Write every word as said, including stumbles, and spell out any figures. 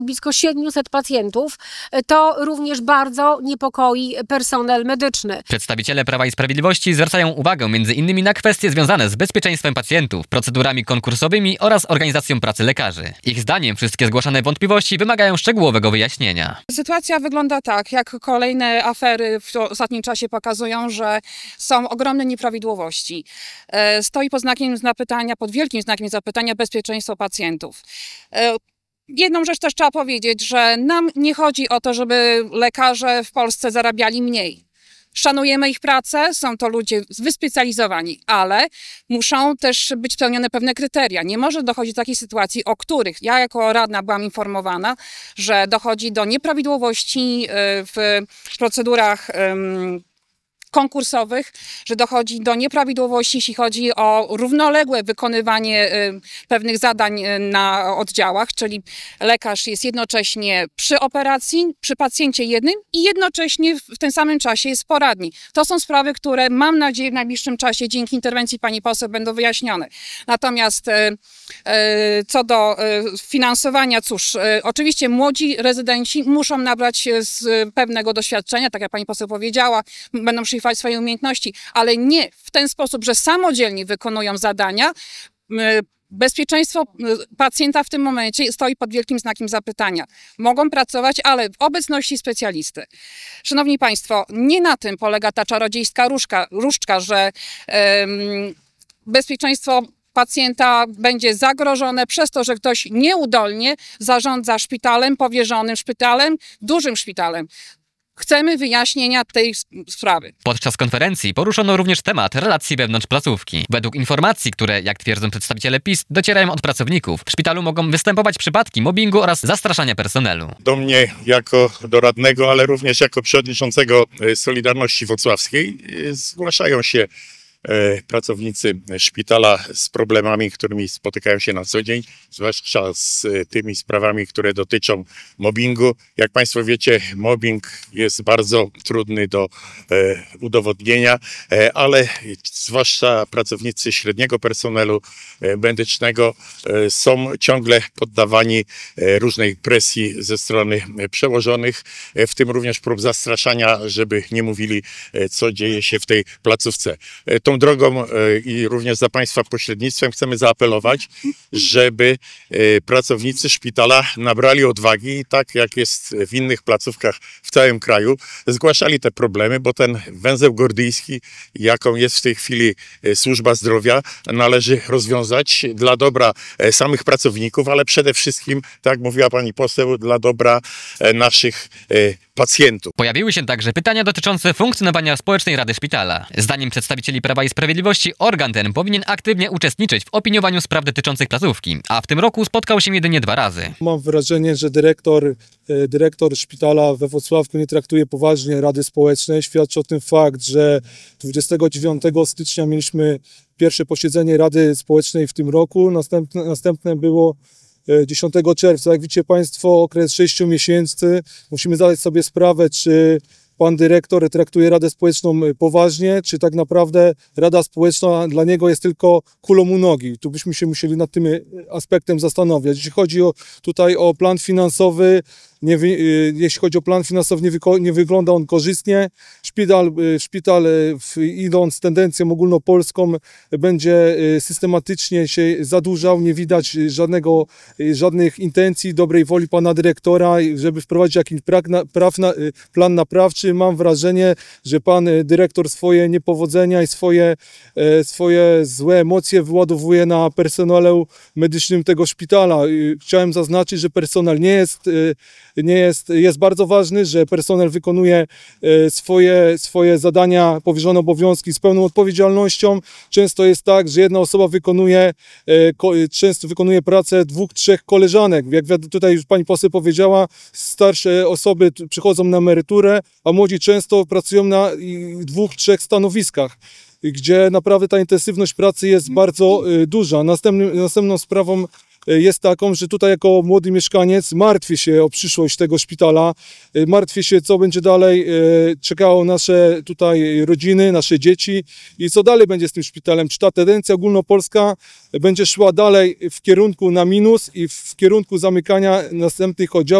blisko siedmiuset pacjentów, to również bardzo niepokoi personel medyczny. Przedstawiciele Prawa i Sprawiedliwości zwracają uwagę między innymi na kwestie związane z bezpieczeństwem pacjentów, procedurami konkursowymi oraz organizacją pracy lekarzy. Ich zdaniem wszystkie zgłaszane wątpliwości wymagają szczegółowego wyjaśnienia. Sytuacja wygląda tak, jak kolejne afery w ostatnim czasie pokazują, że są ogromne nieprawidłowości. Stoi pod znakiem zapytania, pod wielkim znakiem zapytania bezpieczeństwo pacjentów. Jedną rzecz też trzeba powiedzieć, że nam nie chodzi o to, żeby lekarze w Polsce zarabiali mniej. Szanujemy ich pracę, są to ludzie wyspecjalizowani, ale muszą też być spełnione pewne kryteria. Nie może dochodzić do takich sytuacji, o których ja jako radna byłam informowana, że dochodzi do nieprawidłowości w procedurach konkursowych, że dochodzi do nieprawidłowości, jeśli chodzi o równoległe wykonywanie pewnych zadań na oddziałach, czyli lekarz jest jednocześnie przy operacji, przy pacjencie jednym i jednocześnie w tym samym czasie jest poradni. To są sprawy, które mam nadzieję w najbliższym czasie dzięki interwencji pani poseł będą wyjaśnione. Natomiast co do finansowania, cóż, oczywiście młodzi rezydenci muszą nabrać z pewnego doświadczenia, tak jak pani poseł powiedziała, będą szlifować swoje umiejętności, ale nie w ten sposób, że samodzielnie wykonują zadania. Bezpieczeństwo pacjenta w tym momencie stoi pod wielkim znakiem zapytania. Mogą pracować, ale w obecności specjalisty. Szanowni Państwo, nie na tym polega ta czarodziejska różdżka, różdżka że um, bezpieczeństwo pacjenta będzie zagrożone przez to, że ktoś nieudolnie zarządza szpitalem, powierzonym szpitalem, dużym szpitalem. Chcemy wyjaśnienia tej sprawy. Podczas konferencji poruszono również temat relacji wewnątrz placówki. Według informacji, które, jak twierdzą przedstawiciele PiS, docierają od pracowników, w szpitalu mogą występować przypadki mobbingu oraz zastraszania personelu. Do mnie jako do radnego, ale również jako przewodniczącego Solidarności Wrocławskiej zgłaszają się pracownicy szpitala z problemami, którymi spotykają się na co dzień, zwłaszcza z tymi sprawami, które dotyczą mobbingu. Jak Państwo wiecie, mobbing jest bardzo trudny do udowodnienia, ale zwłaszcza pracownicy średniego personelu medycznego są ciągle poddawani różnej presji ze strony przełożonych, w tym również prób zastraszania, żeby nie mówili, co dzieje się w tej placówce. Tą drogą i również za Państwa pośrednictwem chcemy zaapelować, żeby pracownicy szpitala nabrali odwagi i tak jak jest w innych placówkach w całym kraju, zgłaszali te problemy, bo ten węzeł gordyjski, jaką jest w tej chwili służba zdrowia, należy rozwiązać dla dobra samych pracowników, ale przede wszystkim, tak jak mówiła pani poseł, dla dobra naszych pacjentów. Pojawiły się także pytania dotyczące funkcjonowania Społecznej Rady Szpitala. Zdaniem przedstawicieli Prawa i Sprawiedliwości organ ten powinien aktywnie uczestniczyć w opiniowaniu spraw dotyczących placówki, a w tym roku spotkał się jedynie dwa razy. Mam wrażenie, że dyrektor, dyrektor szpitala we Wrocławku nie traktuje poważnie Rady Społecznej. Świadczy o tym fakt, że dwudziestego dziewiątego stycznia mieliśmy pierwsze posiedzenie Rady Społecznej w tym roku, następne, następne było dziesiątego czerwca. Jak widzicie Państwo, okres sześciu miesięcy. Musimy zdać sobie sprawę, czy pan dyrektor traktuje Radę Społeczną poważnie, czy tak naprawdę Rada Społeczna dla niego jest tylko kulą u nogi. Tu byśmy się musieli nad tym aspektem zastanowić. Jeśli chodzi o, tutaj o plan finansowy, nie, jeśli chodzi o plan finansowy, nie, wyko, nie wygląda on korzystnie. Szpital, szpital w, idąc tendencją ogólnopolską będzie systematycznie się zadłużał. Nie widać żadnego, żadnych intencji, dobrej woli pana dyrektora, żeby wprowadzić jakiś pra, praw, na, plan naprawczy. Mam wrażenie, że pan dyrektor swoje niepowodzenia i swoje, swoje złe emocje wyładowuje na personelu medycznym tego szpitala. Chciałem zaznaczyć, że personel nie jest Nie jest, jest bardzo ważny, że personel wykonuje swoje, swoje zadania, powierzone obowiązki z pełną odpowiedzialnością. Często jest tak, że jedna osoba wykonuje, często wykonuje pracę dwóch, trzech koleżanek. Jak tutaj już pani poseł powiedziała, starsze osoby przychodzą na emeryturę, a młodzi często pracują na dwóch, trzech stanowiskach, gdzie naprawdę ta intensywność pracy jest bardzo duża. Następnym, następną sprawą jest taką, że tutaj jako młody mieszkaniec martwię się o przyszłość tego szpitala, martwię się, co będzie dalej czekało nasze tutaj rodziny, nasze dzieci i co dalej będzie z tym szpitalem. Czy ta tendencja ogólnopolska będzie szła dalej w kierunku na minus i w kierunku zamykania następnych oddziałów.